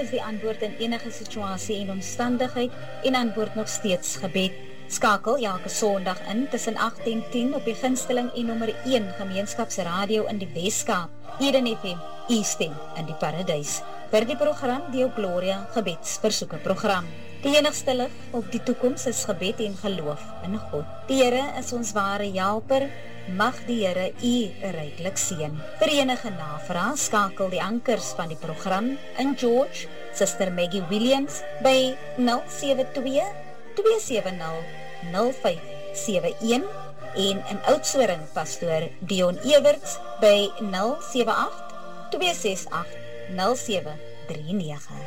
is die antwoord in enige situasie en omstandigheid en antwoord nog steeds gebed. Skakel elke Sondag in tussen 8 en 10 op die gunsteling en nommer 1 gemeenskapsradio in die Weskaap, Eden FM, u stem in die paradys. Vir die program deel Gloria gebedsversoeke program. Die enigste lig op die toekoms is gebed en geloof in God. Die Here is ons ware helper, mag die Here u ryklik seën. Vir enige navraag skakel die ankers van die program in George, Suster Maggie Williams by 072 270 0571 en in Oudtshoorn pastoor Dion Everts by 078 268 0739.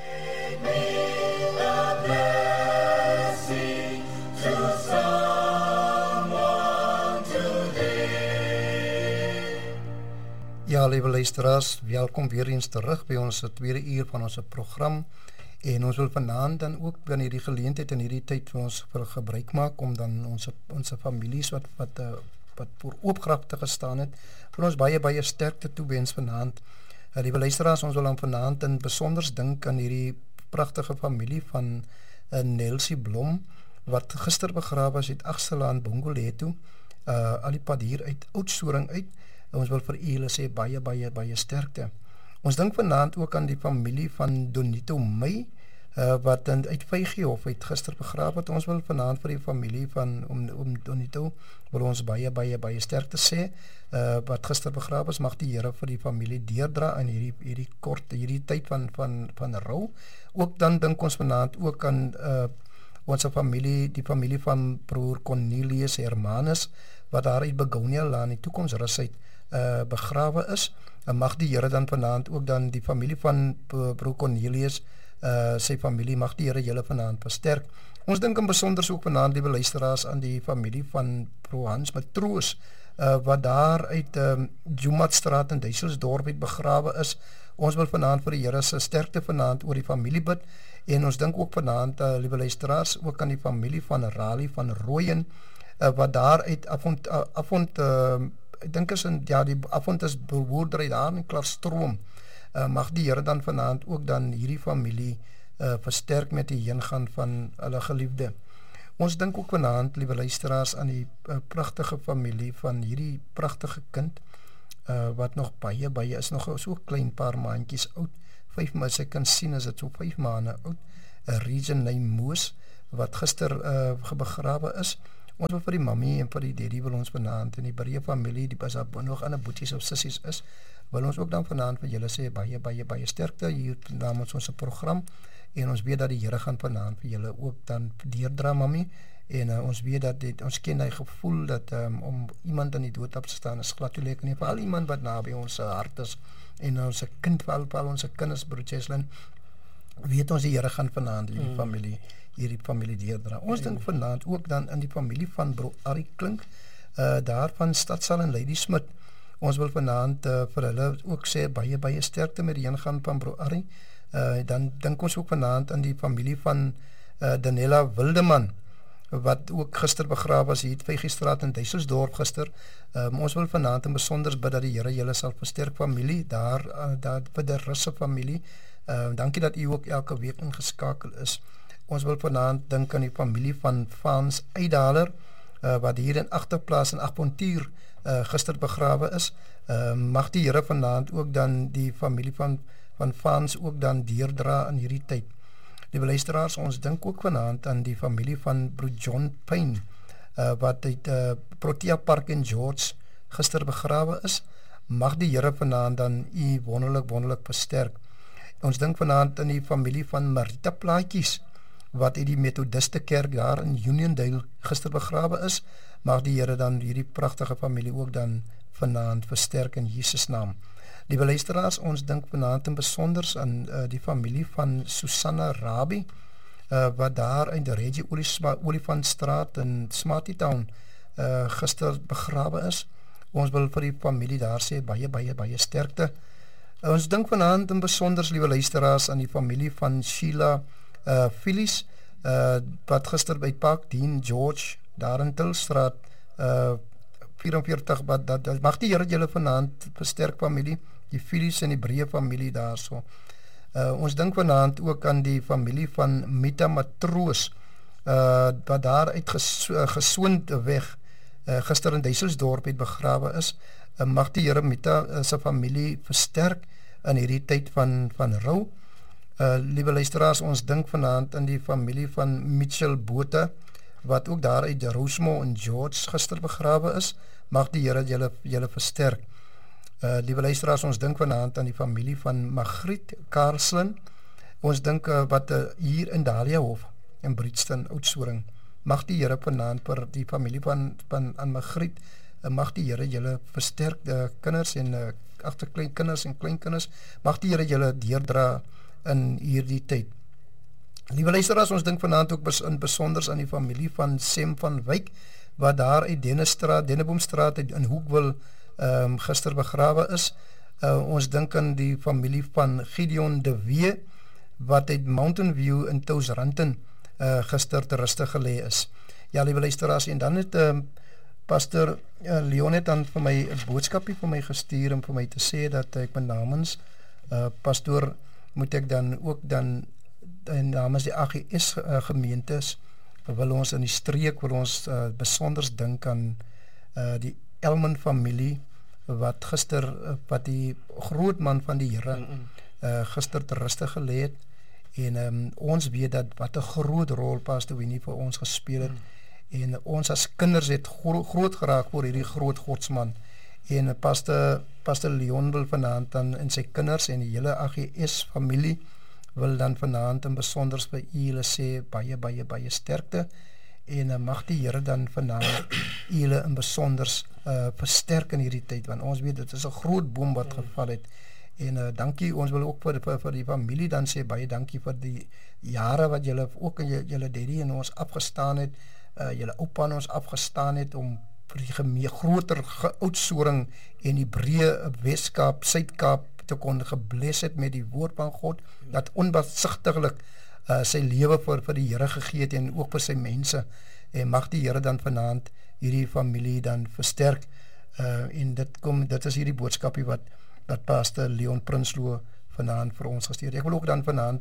Ja, lieve luisteraars, welkom weer eens terug by ons tweede uur van ons program. En ons wil vanaand dan ook van hierdie geleentheid en hierdie tyd vir ons vir gebruik maak om dan ons families wat voor oopkragte gestaan het, vir ons baie sterkte toewens vanaand. Lieve luisteraars, ons wil dan vanaand in besonders dink aan hierdie pragtige familie van Nelsie Blom, wat gister begrawe is uit Agselaan Bongoleto, al die pad hier uit Oudtshoorn uit. Ons wil vir julle sê baie sterkte. Ons dink vanaand ook aan die familie van Donito May, wat uit Vygehof uit gister begrawe het. Ons wil vanaand vir die familie van Donito wil ons baie sterkte sê, wat gister begrawe is. Mag die Here vir die familie deurdra in hierdie tyd van rou. Ook dan dink ons vanaand ook aan ons familie, die familie van broer Cornelius Hermanus, wat daar uit Begonia Laan die toekomsrus uit begrawe is. En mag die Here dan vanaand ook dan die familie van broer Cornelius, sy familie, mag die Here julle vanaand versterk. Ons dink in besonder ook vanaand, liewe luisteraars, aan die familie van broer Hans Matroos, wat daar uit Jumatstraat in Duiselsdorp uit begrawe is. Ons wil vanaand vir die Here se sterkte vanaand oor die familie bid, en ons dink ook vanaand, liewe luisteraars, ook aan die familie van Raleigh van Rooyen, wat daar uit ek dink die Afont is bewoorder daar in Klarstroom. Mag die Here dan vanaand ook dan hierdie familie versterk met die heengaan van hulle geliefde. Ons dink ook vanaand, liewe luisteraars, aan die pragtige familie van hierdie pragtige kind, wat nog baie is, nog so klein paar maandjies oud, 5 maande, sy kan sien is dit so 5 maande oud, Region Moos, wat gister begrawe is. Ons wil vir die mammy en vir die daddy wil ons vanaand, en die Breë familie, die as daar nog ander boeties of sissies is, wil ons ook dan vanaand vir julle sê, baie sterkte hier namens ons program, en ons weet dat die Here gaan vanaand vir julle ook dan deurdra, mammy, en ons weet dat ons ken die gevoel dat om iemand in die dood op te staan is glad toe lekker nie, vir al iemand wat na by ons hart is, en ons kind, vir al ons kinders, broer Cheslin, weet ons die Here gaan vanaand hierdie familie deurdra. Ons dink vanaand ook dan in die familie van broer Arie Klink, daar van Stadsaal en Lady Smit. Ons wil vanaand vir hulle ook sê baie sterkte met die heengaan van broer Arie. Dan dink ons ook vanaand aan die familie van Danella Wildeman, wat ook gister begrawe was hier in Vygestraat in Duiselsdorp gister. Ons wil vanaand in besonder bid dat die Here julle sal versterk, familie, daar vir die Russe familie. Dankie dat u ook elke week ingeskakel is. Ons wil vanaand dink aan die familie van Fans Uitdaler, wat hier in Agterplaas in Agpontuur gister begrawe is. Mag die Here vanaand ook dan die familie van Fans ook dan deurdra in hierdie tyd. Liewe luisteraars, ons dink ook vanaand aan die familie van broer John Payne, wat uit Protea Park in George gister begrawe is. Mag die Here vanaand dan u wonderlik versterk. Ons dink vanaand aan die familie van Marita Plaatjies, wat uit die Methodiste Kerk daar in Uniondale gister begrawe is. Mag die Here dan hierdie pragtige familie ook dan vanaand versterk in Jesus naam. Liewe luisteraars, ons dink vanaand in besonders aan die familie van Susanna Rabie, wat daar in die Regie Olifantstraat in Smarty Town gister begrawe is. Ons wil vir die familie daar sê baie sterkte. Ons dink vanaand in besonders, liewe luisteraars, aan die familie van Sheila Phyllis, wat gister by Park Dean George, daar in Tilstraat 44, mag die Here julle vanaand versterk, familie, die Phyllis en die Breë familie daar so. Ons dink vanaand ook aan die familie van Mita Matroos, wat daar uit geswoond weg gister in Duiselsdorp het begrawe is. Mag die Here Mita sy familie versterk in hierdie tyd van rou. Liewe luisteraars, ons dink vanaand aan die familie van Mitchell Botha, wat ook daar uit Rosemont en George gister begrawe is. Mag die Here julle versterk. Liewe luisteraars, ons dink vanaand aan die familie van Margriet Carlson. Ons dink wat hier in Dahliahof in Britston, Oudtshoorn. Mag die Here vanaand vir die familie van Margriet, mag die Here julle versterk, kinders en agterkleinkinders en kleinkinders. Mag die Here julle deurdra in hierdie tyd. Liewe luisteraars, ons dink vanaand ook in besonders aan die familie van Sem van Wyk, wat daar uit Denneboomstraat in Hoekville gister begrawe is. Ons dink aan die familie van Gideon de Wee, wat uit Mountain View in Touwsranton gister te ruste gelê is. Ja, liewe luisteraars, en dan het Pastor Leon het dan vir my 'n boodskapie vir my gestuur en vir my te sê dat ek met namens pastoor moet ek dan ook namens die AGS gemeentes wil ons in die streek wil ons besonders dink aan die Elman familie wat gister wat die groot man van die Here gister te ruste gelê het en ons weet dat wat 'n groot rol Pastor Winnie vir ons gespeel het en ons as kinders het groot geraak voor hierdie groot godsman en Pastor Leon wil vanaand dan en sy kinders en die hele AGS familie wil dan vanaand en besonders vir julle sê baie sterkte en mag die Here dan vanaand julle in besonders versterk in hierdie tyd, want ons weet dit is 'n groot boom wat geval het en dankie, ons wil ook vir die familie dan sê baie dankie vir die jare wat julle ook in julle daddy en ons afgestaan het, julle oupa en ons afgestaan het om vir die groter Oudtshoorn en die breë Weskaap, Suid-Kaap te kon gebless het met die woord van God, dat onbesigtiglik sy lewe vir die Here gegee het en ook vir sy mense, en mag die Here dan vanaand hierdie familie dan versterk, en dit is hierdie boodskapie wat Pastor Leon Prinsloo vanaand vir ons gestuur. Ek wil ook dan vanaand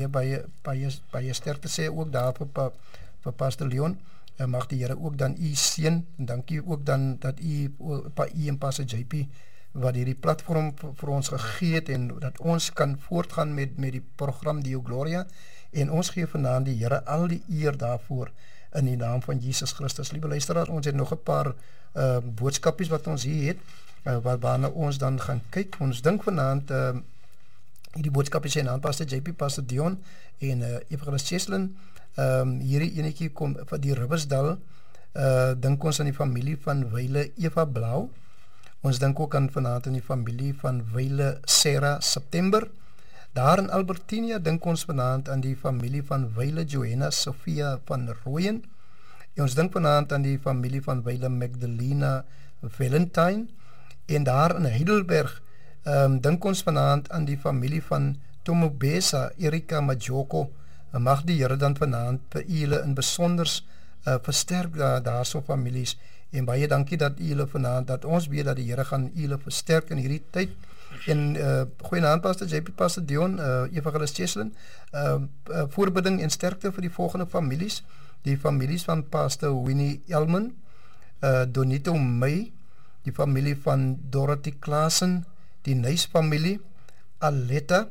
baie sterkte sê ook daar vir Pastor Leon, mag die Here ook dan u seën, en dankie ook dan dat u en Pastor JP wat hierdie platform vir ons gegee het en dat ons kan voortgaan met die program Deo Gloria en ons gee vanaand die Here al die eer daarvoor in die naam van Jesus Christus. Liewe luisteraars, ons het nog 'n paar boodskapies wat ons hier het waarna ons dan gaan kyk. Ons dink vanaand hierdie boodskapies in Pastor JP, Pastor Dion en Evangelist Cheslin. Hierdie enetjie kom van die Ribbersdal. Dink ons aan die familie van Wyle Eva Blau. Ons dink ook aan vanaand aan die familie van Wyle Sarah September. Daar in Albertinia dink ons vanaand aan die familie van Wyle Johanna Sophia van Rooyen. En ons dink vanaand aan die familie van Wyle Magdalena Valentine. En daar in Heidelberg dink ons vanaand aan die familie van Tomobesa Erika Majoko. Mag die Here dan vanaand vir julle in besonders versterk daar so families. En baie dankie dat julle vanaand, dat ons weet dat die Here gaan julle versterk in hierdie tyd. En goeienaand Pastor JP, Pastor Dion, Evangelist Cheslin, voorbidding en sterkte vir die volgende families. Die families van Pastor Winnie Elman, Donito May, die familie van Dorothy Klaasen, die Nys familie, Aletta,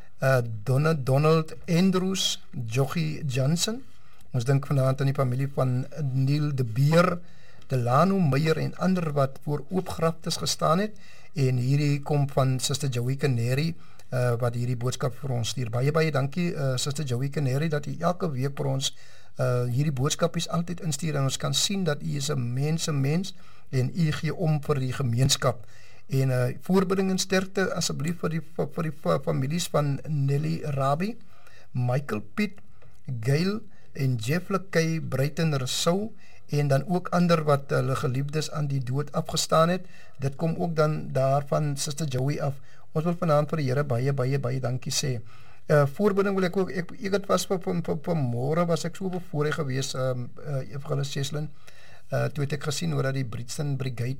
Donald Andrews, Jochie Johnson. Ons dink vanaand aan die familie van Neil de Beer, Delano Meyer en ander wat voor oopgraftes gestaan het, en hierdie kom van Sister Joey Canary, wat hierdie boodskap vir ons stuur. Baie dankie Sister Joey Canary, dat u elke week vir ons hierdie boodskapies altyd instuur, en ons kan sien dat u is 'n mens, en u gee om vir die gemeenskap. En voorbidding en sterkte asseblief vir die families van Nelly Rabi, Michael Piet, Gail en Jeff Lekay, Bruiten Rousseau, en dan ook ander wat hulle geliefdes aan die dood afgestaan het. Dit kom ook dan daarvan Sister Joey af. Ons wil vanaand vir die Here baie dankie sê. Voorbidding wil ek ook, ek het was vir môre was ek so bevoorreg gewees, Evangelist Cheslin, toe het ek gesien hoe dat die Britston Brigade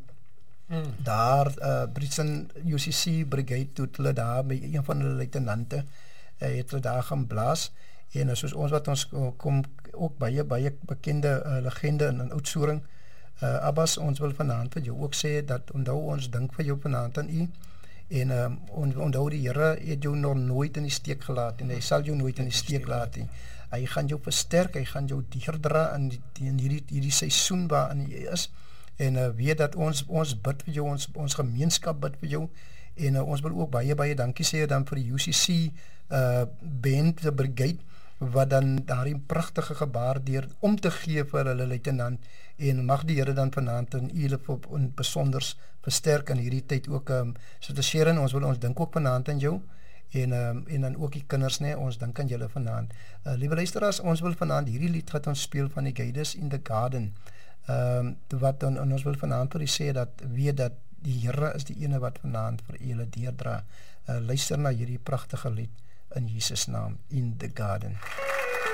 daar, Britston UCC Brigade, toe hulle daar by een van hulle luitenante het hulle daar gaan blaas, en soos ons wat ons kom ook baie bekende legende in Oudtshoorn, Abbas, ons wil vanaand vir jou ook sê, dat onthou ons dink vir jou vanaand aan u, en onthou die Here het jou nog nooit in die steek gelaat, en hy sal jou nooit in die steek laat nie. Hy gaan jou versterk, hy gaan jou deurdra in hierdie seisoen waarin jy is, en weet dat ons bid vir jou, ons gemeenskap bid vir jou, en ons wil ook baie dankie sê dan vir die UCC band, the brigade, wat dan daarin pragtige gebaar deur om te gee vir hulle luitenant, en mag die Here dan vanaand in u besonders versterk in hierdie tyd ook, so te Sharon, ons dink ook vanaand aan jou, en dan ook die kinders, ons dink aan julle vanaand. Liewe luisteraars, ons wil vanaand hierdie lied wat ons speel van die Guiders in the Garden, wat dan, en ons wil vanaand vir u sê, dat weet dat die Here is die ene wat vanaand vir julle deurdra. Luister na hierdie pragtige lied in Jesus naam, in the Garden.